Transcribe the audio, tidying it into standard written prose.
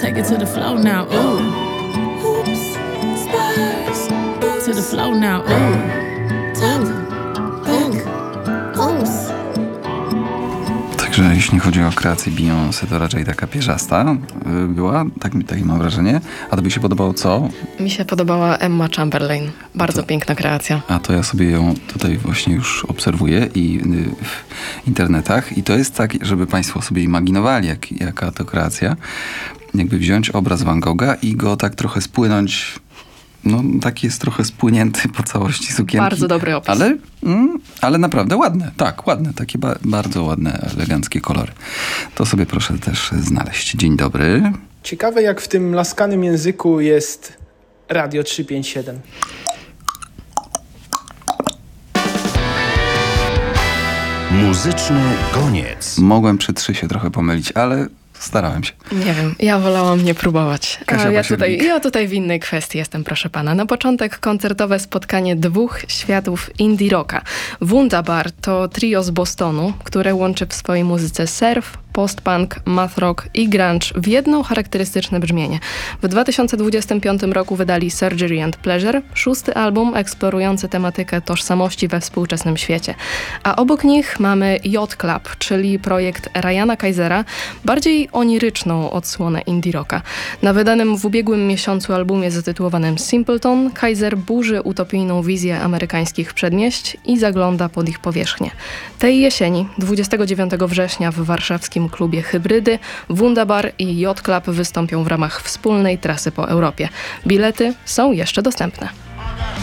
Take it to the flow now, ooh. Hoops, spurs, boots. To the flow now, ooh. Tap, back, oops. Także jeśli chodzi o kreację Beyoncé, to raczej taka pierzasta była, takie mam wrażenie. A tobie się podobało co? Mi się podobała Emma Chamberlain. Bardzo piękna kreacja. A to ja sobie ją tutaj właśnie już obserwuję i w internetach. I to jest tak, żeby państwo sobie imaginowali, jaka to kreacja. Jakby wziąć obraz Van Gogha i go tak trochę spłynąć. No, taki jest trochę spłynięty po całości sukienki. Bardzo dobry opis. Ale naprawdę ładne. Tak, ładne. Takie bardzo ładne, eleganckie kolory. To sobie proszę też znaleźć. Dzień dobry. Ciekawe, jak w tym laskanym języku jest Radio 357. Muzyczny koniec. Mogłem przy 3 się trochę pomylić, ale starałem się. Nie wiem, ja wolałam nie próbować. Kasia Ja tutaj w innej kwestii jestem, proszę pana. Na początek koncertowe spotkanie dwóch światów indie rocka. Wunderbar to trio z Bostonu, które łączy w swojej muzyce surf, post-punk, math rock i grunge w jedno charakterystyczne brzmienie. W 2025 roku wydali Surgery and Pleasure, 6. album eksplorujący tematykę tożsamości we współczesnym świecie. A obok nich mamy Yacht Club, czyli projekt Ryana Kaisera, bardziej oniryczną odsłonę indie rocka. Na wydanym w ubiegłym miesiącu albumie zatytułowanym Simpleton, Kaiser burzy utopijną wizję amerykańskich przedmieść i zagląda pod ich powierzchnię. Tej jesieni, 29 września w warszawskim klubie Hybrydy, Wunderbar i Yacht Club wystąpią w ramach wspólnej trasy po Europie. Bilety są jeszcze dostępne.